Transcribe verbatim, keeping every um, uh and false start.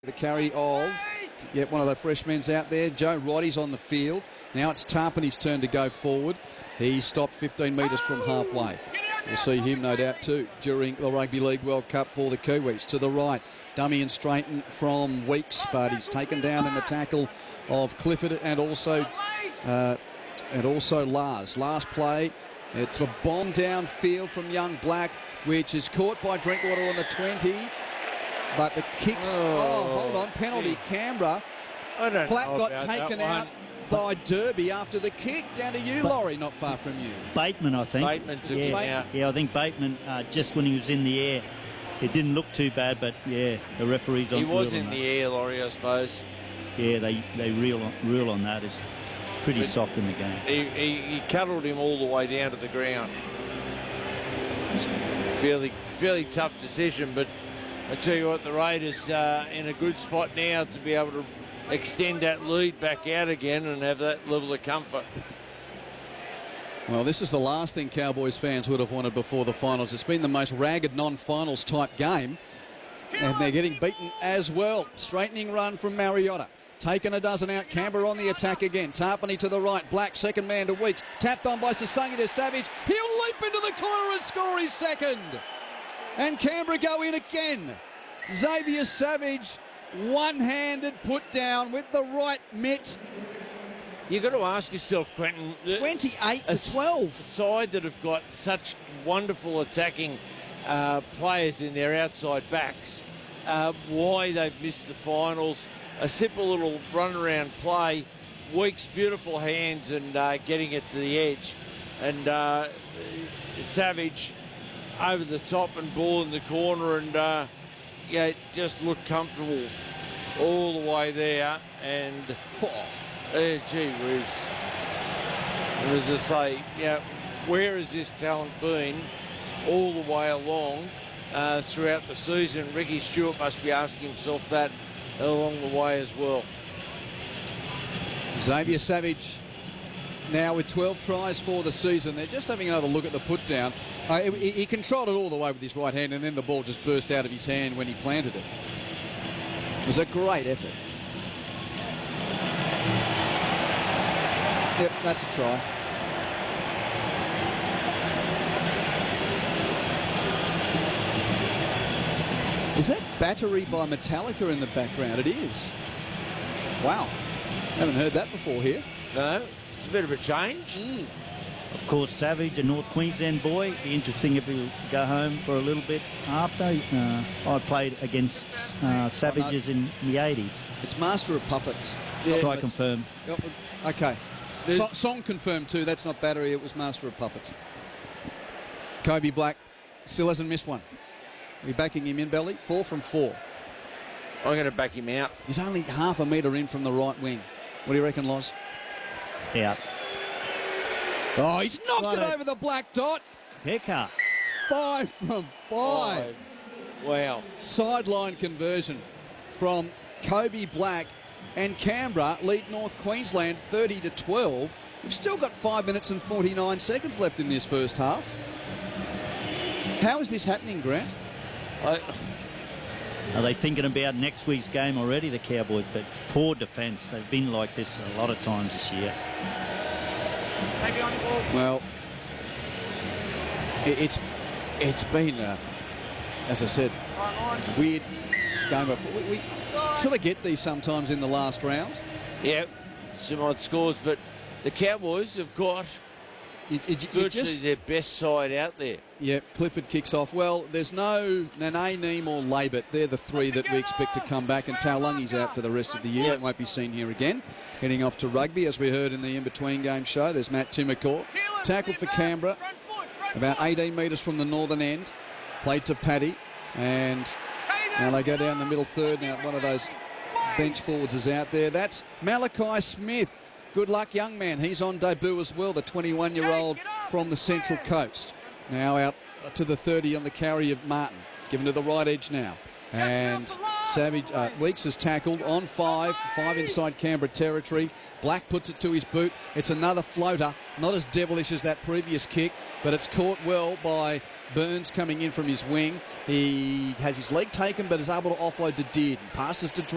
The carry of, yet one of the freshmen's out there. Joe Roddy's on the field. Now it's Tarpany's turn to go forward. He stopped fifteen metres from halfway. We'll see him, no doubt, too, during the Rugby League World Cup for the Kiwis. To the right, dummy and straighten from Weeks, but he's taken down in the tackle of Clifford and also uh, and also Lars. Last play, it's a bomb downfield from Young Black, which is caught by Drinkwater on the twenty. But the kicks, oh, oh hold on, penalty, Canberra. I don't Black know got about taken that out by Derby after the kick. Down to you, But- Laurie, not far from you. Bateman, I think. Bateman took yeah, him out. Yeah, I think Bateman, uh, just when he was in the air, it didn't look too bad, but yeah, the referees on He was rule in on the that. air, Laurie, I suppose. Yeah, they, they rule, on, rule on that. It's pretty But- soft in the game. He, he, he cuddled him all the way down to the ground. Fairly, fairly tough decision, but I tell you what, the Raiders uh, in a good spot now to be able to extend that lead back out again and have that level of comfort. Well, this is the last thing Cowboys fans would have wanted before the finals. It's been the most ragged non-finals type game, and they're getting beaten as well. Straightening run from Mariota. Taken a dozen out. Canberra on the attack again. Tarpany to the right. Black second man to Weeks. Tapped on by Sasangi to Savage. He'll leap into the corner and score his second. And Canberra go in again. Xavier Savage, one-handed put down with the right mitt. You've got to ask yourself, Quentin, the- twenty-eight a to twelve. side that have got such wonderful attacking uh, players in their outside backs, uh, why they've missed the finals. A simple little run-around play, Weeks' beautiful hands and uh, getting it to the edge, and uh, Savage over the top and ball in the corner, and uh, yeah, it just looked comfortable all the way there, and oh, eh, gee whiz. And as I say, yeah, where has this talent been all the way along uh, throughout the season? Ricky Stewart must be asking himself that along the way as well. Xavier Savage now with twelve tries for the season. They're just having another look at the put down. Uh, he, he controlled it all the way with his right hand, and then the ball just burst out of his hand when he planted it. It was a great effort. Yep, that's a try. Is that Battery by Metallica in the background? It is. Wow. Haven't heard that before here. No, it's a bit of a change. Mm. Of course, Savage, a North Queensland boy. Be interesting if he'll go home for a little bit after. Uh, I played against uh, Savages in the eighties. It's Master of Puppets. Yeah. So I confirm. Oh, okay. There's- So, song confirmed too. That's not Battery. It was Master of Puppets. Kobe Black still hasn't missed one. Are you backing him in, Belly? Four from four. I'm going to back him out. He's only half a metre in from the right wing. What do you reckon, Loz? Out. Oh, he's knocked What it a- over the black dot. Kicker. Five from five. Wow. Sideline conversion from Kobe Black, and Canberra lead North Queensland thirty to twelve. We've still got five minutes and forty-nine seconds left in this first half. How is this happening, Grant? I, Are they thinking about next week's game already, the Cowboys? But poor defence. They've been like this a lot of times this year. Well, it, it's it's been, uh, as I said, a weird game of. We, we sort of get these sometimes in the last round. yeah, some odd scores, but the Cowboys have got It, it, it virtually just, their best side out there. yeah, Clifford kicks off. Well, there's no Nene, Neem or Labert. They're the three that we expect to come back, and Taulungi's out for the rest of the year. Yep. It won't be seen here again. Heading off to rugby, as we heard in the in-between game show. There's Matt Timmercourt. Tackled for Canberra, about eighteen metres from the northern end. Played to Paddy, and now they go down the middle third. Now one of those bench forwards is out there. That's Malachi Smith. Good luck, young man. He's on debut as well, the twenty-one-year-old from the Central Coast. Now out to the thirty on the carry of Martin. Given to the right edge now. And Savage, uh, Weeks is tackled on five, five inside Canberra territory. Black puts it to his boot. It's another floater, not as devilish as that previous kick, but it's caught well by Burns coming in from his wing. He has his leg taken, but is able to offload to Dearden. Passes to